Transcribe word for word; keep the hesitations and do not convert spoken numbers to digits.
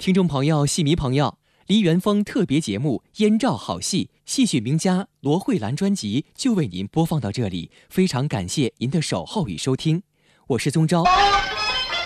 听众朋友、戏迷朋友，梨园风特别节目《燕赵好戏》，戏曲名家罗慧兰专辑就为您播放到这里，非常感谢您的守候与收听，我是宗昭。